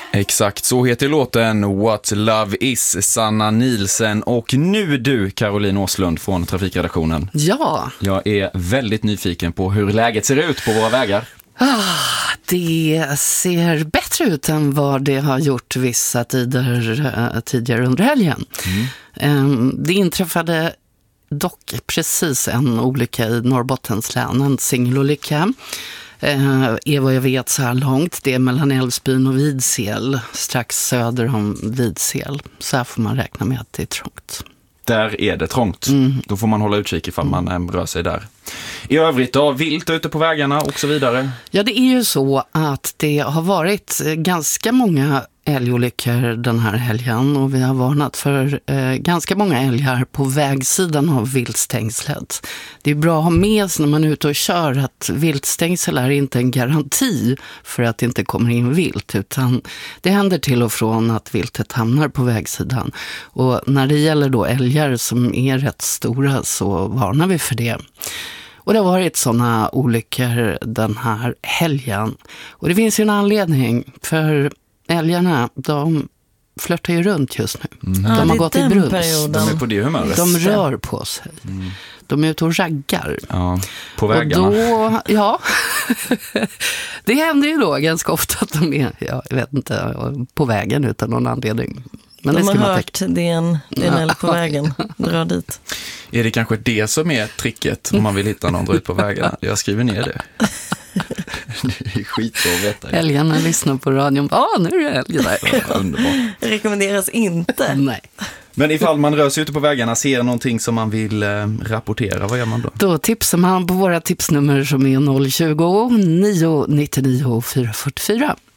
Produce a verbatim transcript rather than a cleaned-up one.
Exakt, så heter låten What Love Is, Sanna Nielsen. Och nu du, Caroline Åslund från Trafikredaktionen. Ja. Jag är väldigt nyfiken på hur läget ser ut på våra vägar. Ah, det ser bättre ut än vad det har gjort vissa tider uh, tidigare under helgen. Mm. Um, det inträffade dock precis en olycka i Norrbottens län, en singelolycka. Uh, är vad jag vet så här långt. Det är mellan Älvsbyn och Vidsel, strax söder om Vidsel. Så här får man räkna med att det är trångt. Där är det trångt. Mm. Då får man hålla utkik ifall man mm. rör sig där. I övrigt då, vilt ute på vägarna och så vidare? Ja, det är ju så att det har varit ganska många älgolyckor den här helgen och vi har varnat för eh, ganska många älgar på vägsidan av viltstängslet. Det är bra att ha med sig när man är ute och kör att viltstängsel är inte en garanti för att det inte kommer in vilt, utan det händer till och från att viltet hamnar på vägsidan. Och när det gäller då älgar som är rätt stora så varnar vi för det. Och det har varit sådana olyckor den här helgen. Och det finns ju en anledning, för älgarna, de flörtar ju runt just nu. Mm. De ja, har gått i brunst. De är på det humöret. De rör på sig. Mm. De är ute och raggar. Ja, på vägarna. Och då, ja, det händer ju då ganska ofta att de är, jag vet inte, på vägen utan någon anledning. Men de det har hört det är en, det är en älg på vägen. Dra dit. Är det kanske det som är tricket om man vill hitta någon ut på vägarna? Jag skriver ner det. Det är skit att veta. Älgarna lyssnar på radion. Ja, ah, nu är det älg där. Ja, underbart. Rekommenderas inte. Nej. Men ifall man rör sig ute på vägarna, ser någonting som man vill eh, rapportera, vad gör man då? Då tipsar man på våra tipsnummer som är noll tjugo, nio nittionio, fyra fyrtiofyra.